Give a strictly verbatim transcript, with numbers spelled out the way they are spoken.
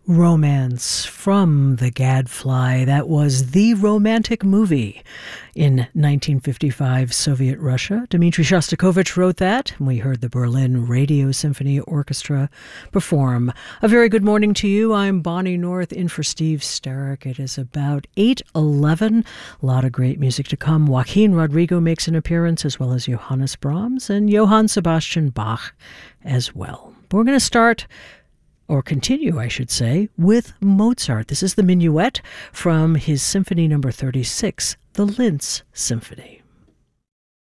Romance from the Gadfly. That was The Romantic Movie in nineteen fifty-five Soviet Russia. Dmitri Shostakovich wrote that, and we heard the Berlin Radio Symphony Orchestra perform. A very good morning to you. I'm Bonnie North, in for Steve Starrick. It is about eight eleven. A lot of great music to come. Joaquin Rodrigo makes an appearance, as well as Johannes Brahms and Johann Sebastian Bach as well. But we're going to start or continue, I should say, with Mozart. This is the Minuet from his Symphony number thirty-six, the Linz Symphony.